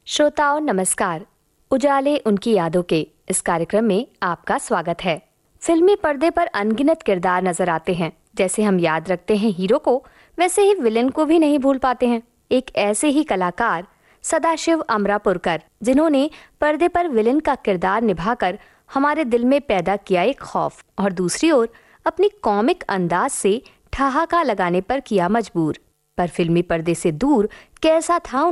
श्रोताओं नमस्कार। उजाले उनकी यादों के इस कार्यक्रम में आपका स्वागत है। फिल्मी पर्दे पर अनगिनत किरदार नजर आते हैं। जैसे हम याद रखते हैं हीरो को, वैसे ही विलेन को भी नहीं भूल पाते हैं। एक ऐसे ही कलाकार सदाशिव अमरापुरकर, जिन्होंने पर्दे पर विलेन का किरदार निभाकर हमारे दिल में पैदा किया एक खौफ, और दूसरी ओर अपनी कॉमिक अंदाज से ठहाका लगाने पर किया मजबूर। पर फिल्मी पर्दे से दूर कैसा था